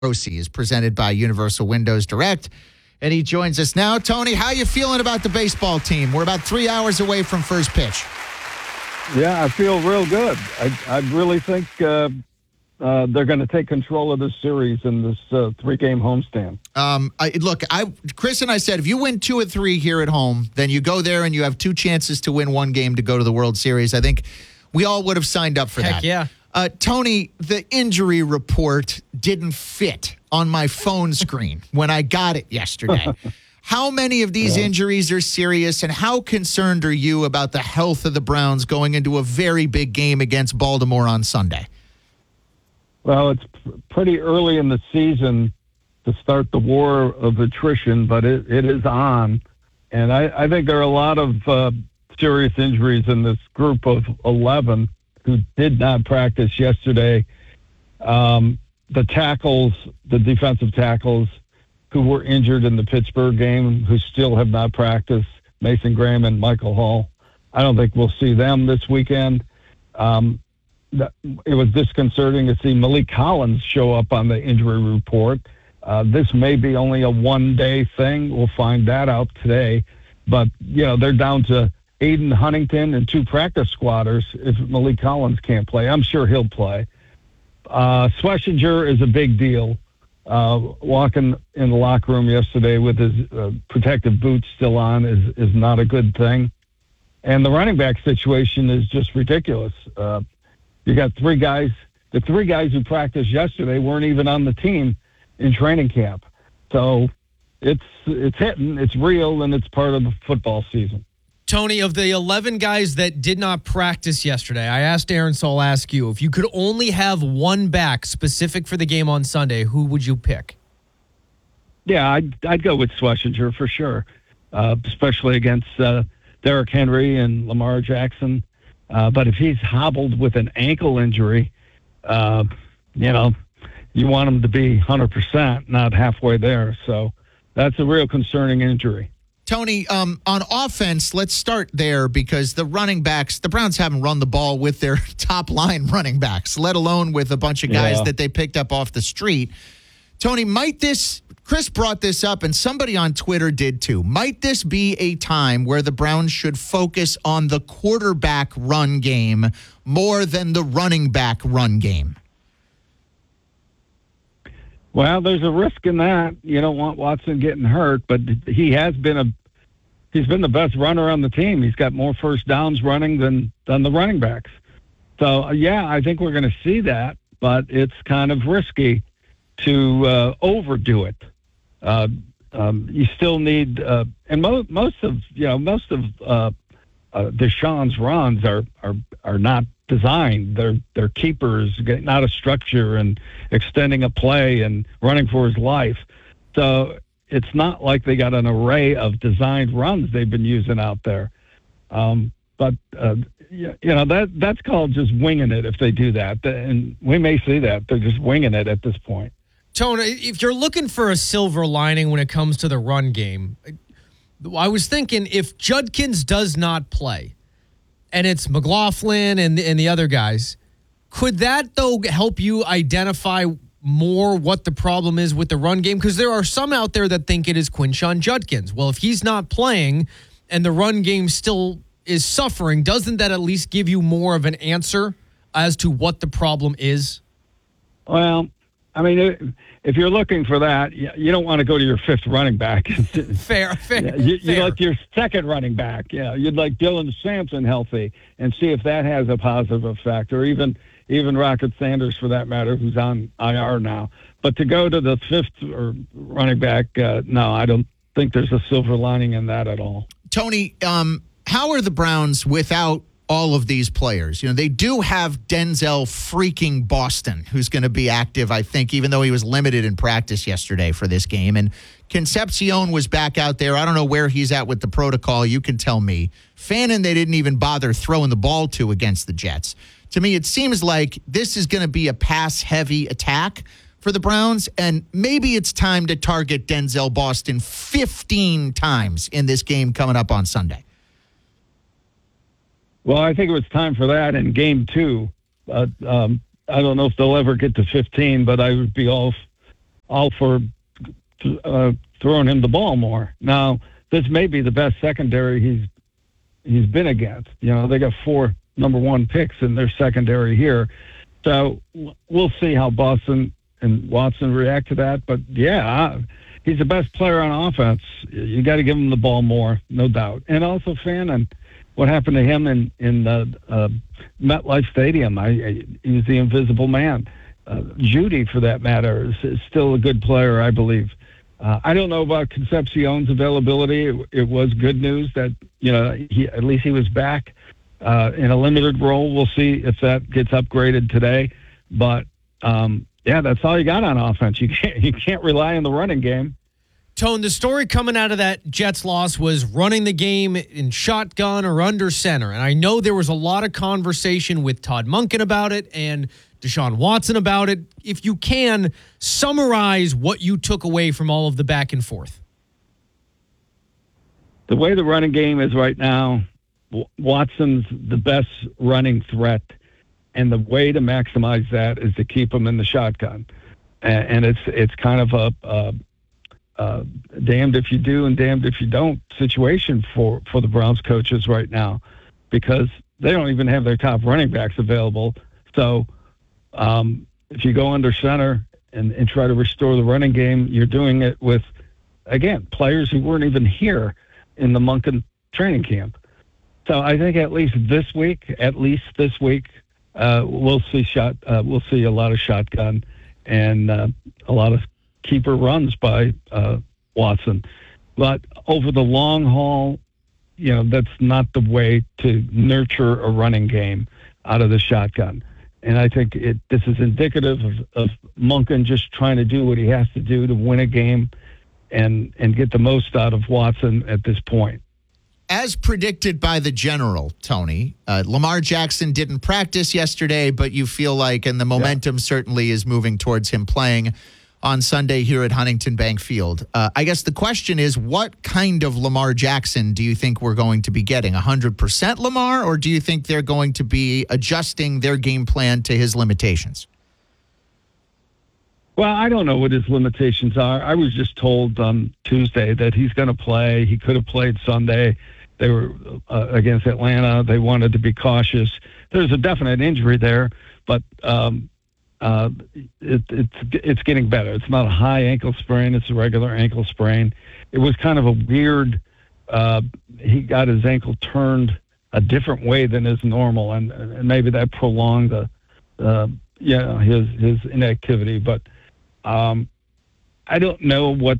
Rosie is presented by Universal Windows Direct, and he joins us now. Tony, how you feeling about the baseball team? We're about 3 hours away from first pitch. Yeah, I feel real good. I really think they're going to take control of this series in this 3-game homestand. Chris and I said if you win 2 or 3 here at home, then you go there and you have 2 chances to win 1 game to go to the World Series. I think we all would have signed up for that. Heck yeah. Tony, the injury report didn't fit on my phone screen when I got it yesterday. How many of these injuries are serious, and how concerned are you about the health of the Browns going into a very big game against Baltimore on Sunday? Well, it's pretty early in the season to start the war of attrition, but it is on. And I think there are a lot of serious injuries in this group of 11 who did not practice yesterday. The tackles, the defensive tackles who were injured in the Pittsburgh game, who still have not practiced, Mason Graham and Michael Hall. I don't think we'll see them this weekend. It was disconcerting to see Malik Collins show up on the injury report. This may be only a one-day thing. We'll find that out today. But, they're down to Aiden Huntington and 2 practice squatters if Malik Collins can't play. I'm sure he'll play. Schlesinger is a big deal. Walking in the locker room yesterday with his protective boots still on is not a good thing. And the running back situation is just ridiculous. You got 3 guys. The 3 guys who practiced yesterday weren't even on the team in training camp. So it's hitting, it's real, and it's part of the football season. Tony, of the 11 guys that did not practice yesterday, I asked Aaron, so I'll ask you. If you could only have one back specific for the game on Sunday, who would you pick? Yeah, I'd go with Schlesinger for sure, especially against Derrick Henry and Lamar Jackson. But if he's hobbled with an ankle injury, you want him to be 100%, not halfway there. So that's a real concerning injury. Tony, on offense, let's start there because the running backs, the Browns haven't run the ball with their top-line running backs, let alone with a bunch of guys that they picked up off the street. Tony, Chris brought this up, and somebody on Twitter did too. Might this be a time where the Browns should focus on the quarterback run game more than the running back run game? Well, there's a risk in that. You don't want Watson getting hurt, but he's been the best runner on the team. He's got more first downs running than the running backs. So, I think we're going to see that, but it's kind of risky to overdo it. You still need, and most of Deshaun's runs are not designed. They're keepers, getting out of structure and extending a play and running for his life. So it's not like they got an array of designed runs they've been using out there. But that's called just winging it if they do that. And we may see that. They're just winging it at this point. Tony, if you're looking for a silver lining when it comes to the run game, I was thinking if Judkins does not play, and it's McLaughlin and the other guys, could that, though, help you identify more what the problem is with the run game? Because there are some out there that think it is Quinshon Judkins. Well, if he's not playing and the run game still is suffering, doesn't that at least give you more of an answer as to what the problem is? Well, I mean, if you're looking for that, you don't want to go to your 5th running back. Fair. You like your 2nd running back. Yeah, you'd like Dylan Sampson healthy and see if that has a positive effect, or even Rocket Sanders for that matter, who's on IR now. But to go to the 5th or running back, no, I don't think there's a silver lining in that at all. Tony, how are the Browns without all of these players? They do have Denzel freaking Boston, who's going to be active, I think, even though he was limited in practice yesterday for this game. And Concepcion was back out there. I don't know where he's at with the protocol. You can tell me. Fannin, they didn't even bother throwing the ball to against the Jets. To me, it seems like this is going to be a pass-heavy attack for the Browns, and maybe it's time to target Denzel Boston 15 times in this game coming up on Sunday. Well, I think it was time for that in game 2. I don't know if they'll ever get to 15, but I would be all all for throwing him the ball more. Now, this may be the best secondary he's been against. You know, they got 4 number 1 picks in their secondary here. So we'll see how Boston and Watson react to that. But, yeah, he's the best player on offense. You got to give him the ball more, no doubt. And also Fannin, what happened to him in MetLife Stadium? He's the invisible man. Judy, for that matter, is still a good player, I believe. I don't know about Concepcion's availability. It was good news that, you know, at least he was back in a limited role. We'll see if that gets upgraded today. But, yeah, that's all you got on offense. You can't rely on the running game. Tone, the story coming out of that Jets loss was running the game in shotgun or under center. And I know there was a lot of conversation with Todd Monken about it and Deshaun Watson about it. If you can, summarize what you took away from all of the back and forth. The way the running game is right now, Watson's the best running threat, and the way to maximize that is to keep him in the shotgun. And it's kind of a damned if you do and damned if you don't situation for the Browns coaches right now, because they don't even have their top running backs available. So if you go under center and try to restore the running game, you're doing it with, again, players who weren't even here in the Monken training camp. So I think at least this week, we'll see a lot of shotgun and a lot of keeper runs by Watson. But over the long haul, you know, that's not the way to nurture a running game out of the shotgun. And I think this is indicative of Monken just trying to do what he has to do to win a game and get the most out of Watson at this point. As predicted by the general, Tony, Lamar Jackson didn't practice yesterday, but you feel like, and the momentum certainly is moving towards him playing on Sunday here at Huntington Bank Field. I guess the question is, what kind of Lamar Jackson do you think we're going to be getting? 100% Lamar, or do you think they're going to be adjusting their game plan to his limitations? Well, I don't know what his limitations are. I was just told on Tuesday that he's going to play. He could have played Sunday. They were against Atlanta. They wanted to be cautious. There's a definite injury there, but it's getting better. It's not a high ankle sprain. It's a regular ankle sprain. It was kind of a weird, he got his ankle turned a different way than is normal, and maybe that prolonged his inactivity. But I don't know what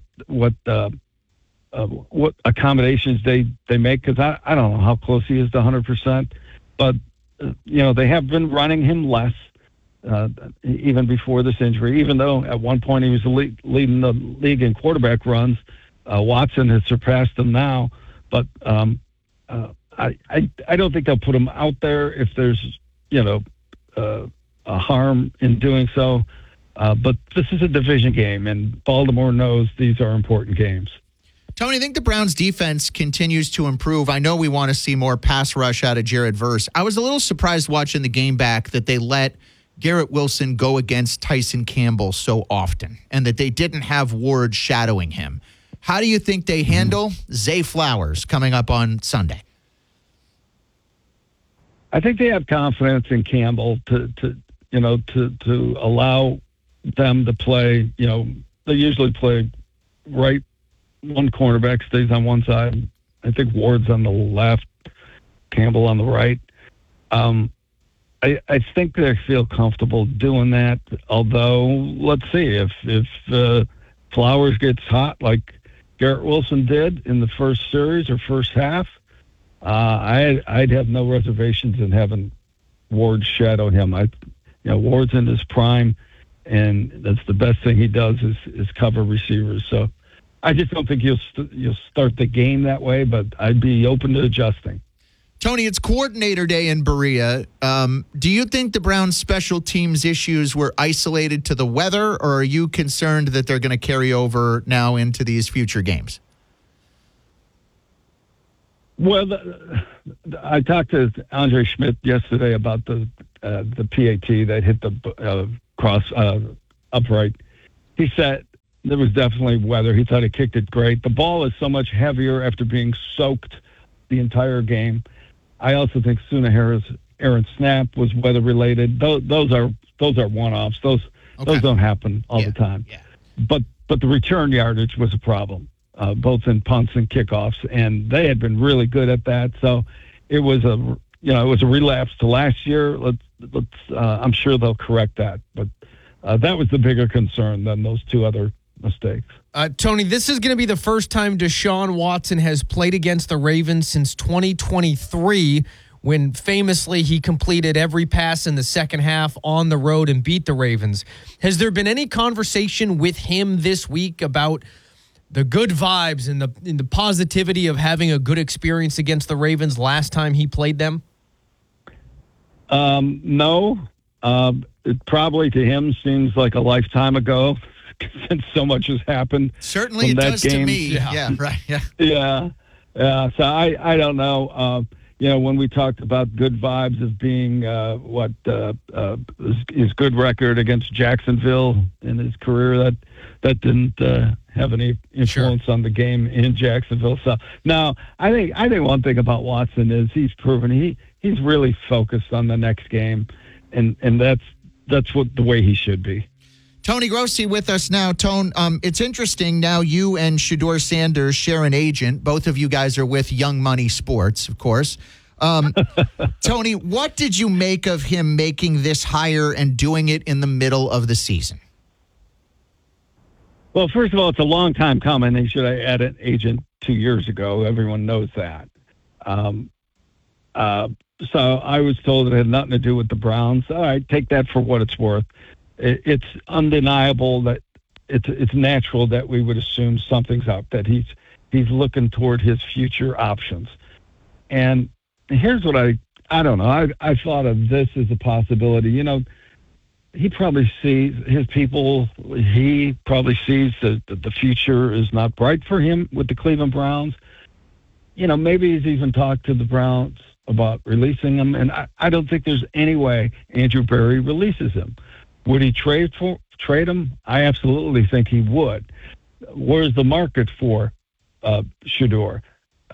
accommodations they make, because I don't know how close he is to 100%. But they have been running him less. Even before this injury, even though at one point he was leading the league in quarterback runs, Watson has surpassed him now. But I don't think they'll put him out there if there's a harm in doing so. But this is a division game, and Baltimore knows these are important games. Tony, I think the Browns' defense continues to improve. I know we want to see more pass rush out of Jared Verse. I was a little surprised watching the game back that they let Garrett Wilson go against Tyson Campbell so often, and that they didn't have Ward shadowing him. How do you think they handle Zay Flowers coming up on Sunday? I think they have confidence in Campbell to allow them to play. They usually play right. One cornerback stays on one side. I think Ward's on the left, Campbell on the right. I think they feel comfortable doing that, although let's see if Flowers gets hot like Garrett Wilson did in the first series or first half, I'd have no reservations in having Ward shadow him. Ward's in his prime, and that's the best thing he does is cover receivers. So I just don't think you'll start the game that way, but I'd be open to adjusting. Tony, it's coordinator day in Berea. Do you think the Browns' special teams issues were isolated to the weather, or are you concerned that they're going to carry over now into these future games? Well, I talked to Andre Schmidt yesterday about the PAT that hit the cross upright. He said there was definitely weather. He thought he kicked it great. The ball is so much heavier after being soaked the entire game. I also think Sunahara's errant snap was weather related. Those are one-offs. Those don't happen all the time. Yeah. But the return yardage was a problem, both in punts and kickoffs, and they had been really good at that. So it was a relapse to last year. I'm sure they'll correct that, but that was the bigger concern than those two other mistakes. Tony, this is going to be the first time Deshaun Watson has played against the Ravens since 2023, when famously he completed every pass in the second half on the road and beat the Ravens. Has there been any conversation with him this week about the good vibes and the positivity of having a good experience against the Ravens last time he played them? No. It probably to him seems like a lifetime ago since so much has happened. Certainly it does to me. Yeah, right. Yeah. Yeah. So I don't know. When we talked about good vibes as being his good record against Jacksonville in his career, that didn't have any influence on the game in Jacksonville. So no, I think one thing about Watson is he's proven he's really focused on the next game, and that's what the way he should be. Tony Grossi with us now. Tone, it's interesting now you and Shedeur Sanders share an agent. Both of you guys are with Young Money Sports, of course. Tony, what did you make of him making this hire and doing it in the middle of the season? Well, first of all, it's a long time coming. They should have had an agent 2 years ago. Everyone knows that. So I was told it had nothing to do with the Browns. All right, take that for what it's worth. It's undeniable that it's natural that we would assume something's up, that he's looking toward his future options. And here's what I don't know. I thought of this as a possibility. He probably sees his people. He probably sees that the future is not bright for him with the Cleveland Browns. Maybe he's even talked to the Browns about releasing him. And I don't think there's any way Andrew Berry releases him. Would he trade him? I absolutely think he would. Where's the market for Shedeur?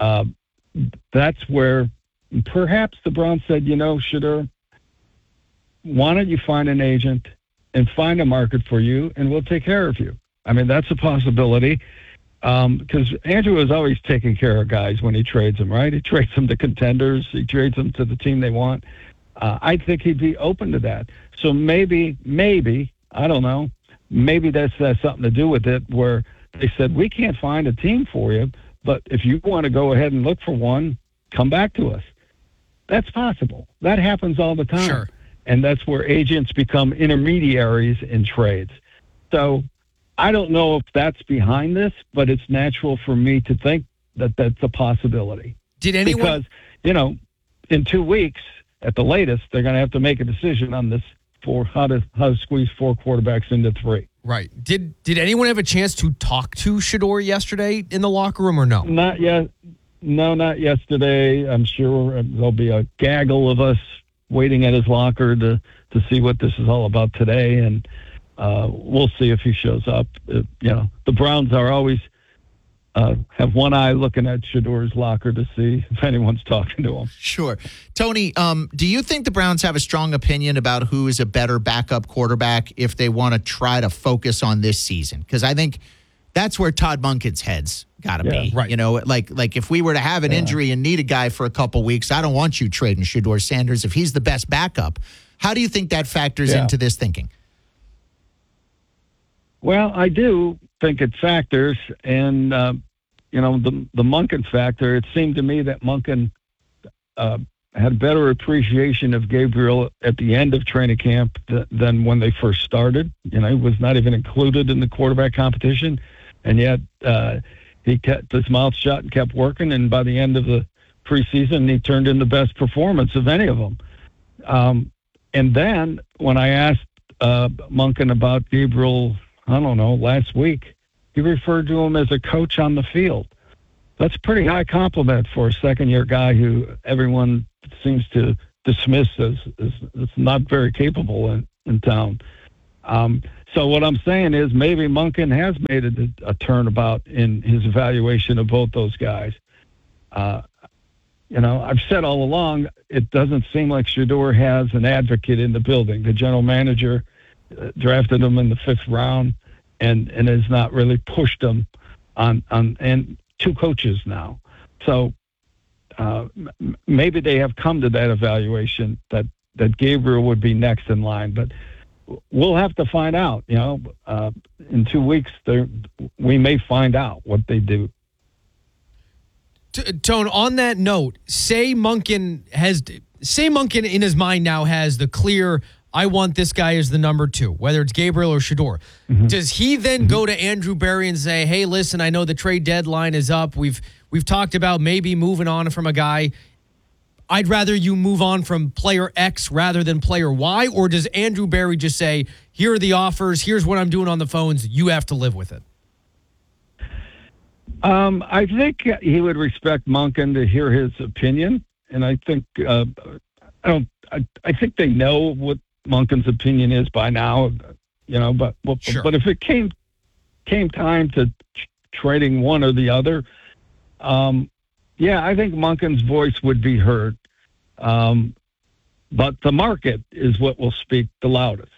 That's where perhaps the Browns said, Shedeur, why don't you find an agent and find a market for you, and we'll take care of you. I mean, that's a possibility, because Andrew is always taking care of guys when he trades them, right? He trades them to contenders. He trades them to the team they want. I think he'd be open to that. So maybe, I don't know, maybe that's something to do with it, where they said, we can't find a team for you, but if you want to go ahead and look for one, come back to us. That's possible. That happens all the time. Sure. And that's where agents become intermediaries in trades. So I don't know if that's behind this, but it's natural for me to think that that's a possibility. Did anyone? Because, in 2 weeks, at the latest, they're going to have to make a decision on this for how to squeeze 4 quarterbacks into 3. Right. Did anyone have a chance to talk to Shedeur yesterday in the locker room or no? Not yet. No, not yesterday. I'm sure there'll be a gaggle of us waiting at his locker to see what this is all about today, and we'll see if he shows up. The Browns are always have one eye looking at Shedeur's locker to see if anyone's talking to him. Sure. Tony, do you think the Browns have a strong opinion about who is a better backup quarterback if they want to try to focus on this season? Because I think that's where Todd Monken's head's got to be. Right. Like if we were to have an injury and need a guy for a couple weeks, I don't want you trading Shedeur Sanders if he's the best backup. How do you think that factors into this thinking? Well, I do think it factors, and the Monken factor. It seemed to me that Monken had a better appreciation of Gabriel at the end of training camp than when they first started. He was not even included in the quarterback competition, and yet he kept his mouth shut and kept working. And by the end of the preseason, he turned in the best performance of any of them. And then when I asked Monken about Gabriel, I don't know, last week, he referred to him as a coach on the field. That's a pretty high compliment for a second-year guy who everyone seems to dismiss as not very capable in town. So So what I'm saying is maybe Monken has made a turnabout in his evaluation of both those guys. I've said all along, it doesn't seem like Shedeur has an advocate in the building. The general manager drafted him in the 5th round and has not really pushed him on and 2 coaches now. So maybe they have come to that evaluation that Gabriel would be next in line, but we'll have to find out. In 2 weeks, we may find out what they do. Tone, on that note, say Monken in his mind now has the clear, I want this guy as the number 2, whether it's Gabriel or Shedeur. Mm-hmm. Does he then go to Andrew Berry and say, hey, listen, I know the trade deadline is up. We've talked about maybe moving on from a guy. I'd rather you move on from player X rather than player Y? Or does Andrew Berry just say, here are the offers, here's what I'm doing on the phones, you have to live with it? I think he would respect Monken to hear his opinion, and I think I think they know what Monken's opinion is by now, But sure. But if it came time to trading one or the other, I think Monken's voice would be heard. But the market is what will speak the loudest.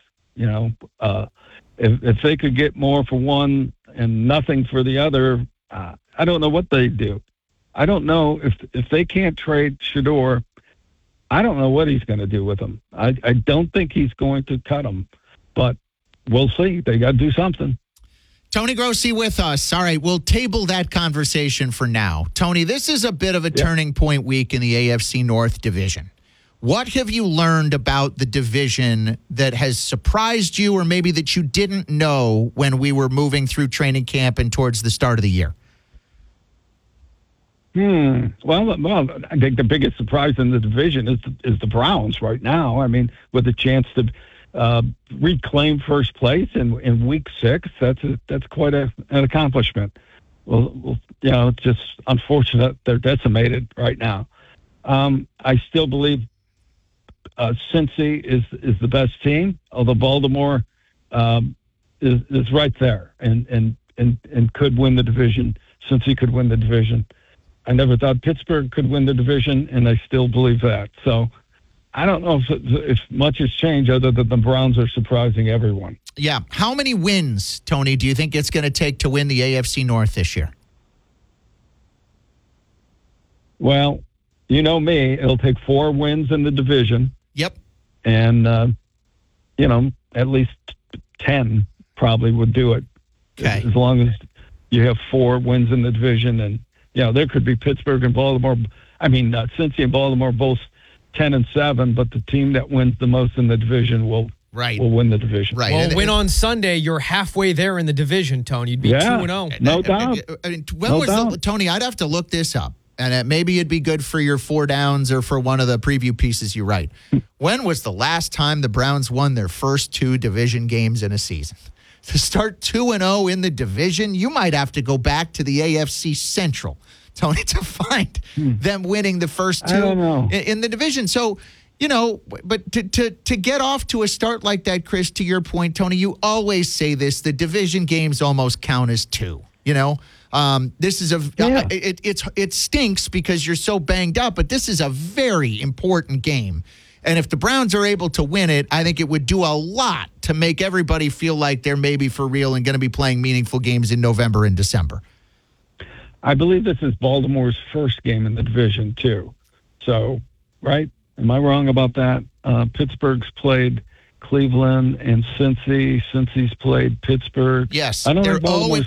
If they could get more for one and nothing for the other. I don't know what they do. I don't know if they can't trade Shedeur. I don't know what he's going to do with him. I don't think he's going to cut him, but we'll see. They got to do something. Tony Grossi with us. All right, we'll table that conversation for now. Tony, this is a bit of a turning point week in the AFC North division. What have you learned about the division that has surprised you, or maybe that you didn't know when we were moving through training camp and towards the start of the year? Well, I think the biggest surprise in the division is the Browns right now. I mean, with a chance to reclaim first place in Week 6, that's quite an accomplishment. Well, it's just unfortunate they're decimated right now. I still believe Cincy is the best team, although Baltimore is right there and could win the division. Cincy could win the division. I never thought Pittsburgh could win the division, and I still believe that. So I don't know if much has changed other than the Browns are surprising everyone. Yeah. How many wins, Tony, do you think it's going to take to win the AFC North this year? Well, you know me. It'll take 4 wins in the division. Yep. And, at least 10 probably would do it. Okay. As long as you have 4 wins in the division. And, there could be Pittsburgh and Baltimore. Cincy and Baltimore both 10-7, but the team that wins the most in the division will win the division. Right. Well, win on Sunday, you're halfway there in the division, Tony. You'd be 2-0. No doubt. Tony, I'd have to look this up. And maybe it'd be good for your 4 downs or for one of the preview pieces you write. When was the last time the Browns won their first 2 division games in a season? To start 2-0 in the division, you might have to go back to the AFC Central, Tony, to find them winning the first 2 in the division. So, but to get off to a start like that, Chris, to your point, Tony, you always say this, the division games almost count as 2, This is it stinks because you're so banged up, but this is a very important game. And if the Browns are able to win it, I think it would do a lot to make everybody feel like they're maybe for real and going to be playing meaningful games in November and December. I believe this is Baltimore's first game in the division, too. So, right? Am I wrong about that? Pittsburgh's played Cleveland and Cincy. Cincy's played Pittsburgh. Yes, I don't they're think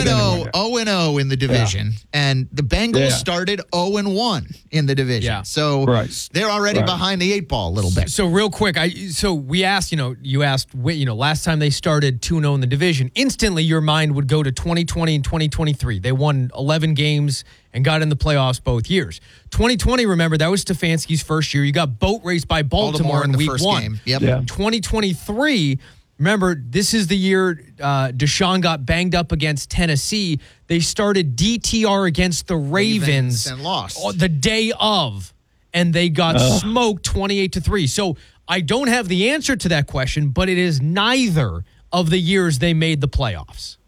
0-0 in the division, and the Bengals started 0-1 in the division. Yeah. So they're already behind the 8 ball a little bit. So real quick, we asked, you asked, last time they started 2-0 in the division, instantly your mind would go to 2020 and 2023. They won 11 games and got in the playoffs both years. 2020, remember, that was Stefanski's first year. You got boat raced by Baltimore in the week first 1. Game. Yep. Yeah. 2023, remember, this is the year Deshaun got banged up against Tennessee. They started DTR against the Ravens and lost the day of, and they got smoked 28-3. So I don't have the answer to that question, but it is neither of the years they made the playoffs.